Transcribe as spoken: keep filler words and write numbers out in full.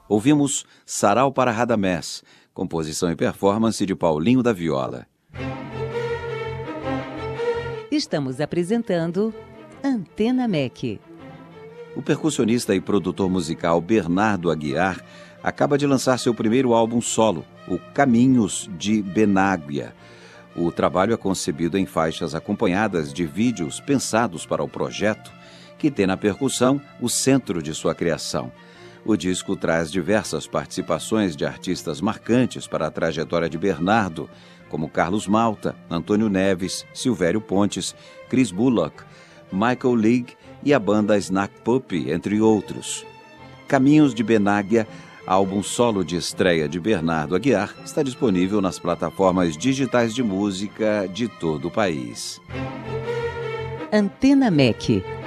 Ouvimos Sarau para Radamés, composição e performance de Paulinho da Viola. Estamos apresentando Antena M E C. O percussionista e produtor musical Bernardo Aguiar acaba de lançar seu primeiro álbum solo, o Caminhos de Benáguia. O trabalho é concebido em faixas acompanhadas de vídeos pensados para o projeto, que tem na percussão o centro de sua criação. O disco traz diversas participações de artistas marcantes para a trajetória de Bernardo, como Carlos Malta, Antônio Neves, Silvério Pontes, Chris Bullock, Michael League e a banda Snack Puppy, entre outros. Caminhos de Benáguia, álbum solo de estreia de Bernardo Aguiar, está disponível nas plataformas digitais de música de todo o país. Antena M E C.